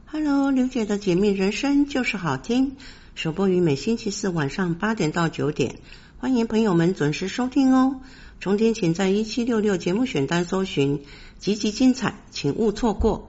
Hello， 刘姐的解密人生就是好听，首播于每星期四晚上8点到9点，欢迎朋友们准时收听哦。重点请在1766节目选单搜寻，集集精彩，请勿错过。